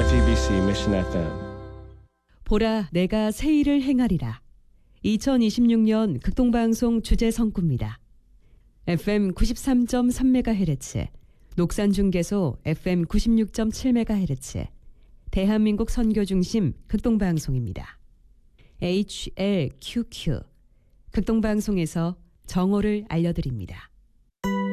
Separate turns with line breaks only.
JTBC Mission FM.
보라 내가 새 일을 행하리라. 2026년 극동방송 주제 성구입니다. FM 93.3MHz, 녹산중계소 FM 96.7MHz, 대한민국 선교중심 극동방송입니다. HLQQ, 극동방송에서 정오를 알려드립니다.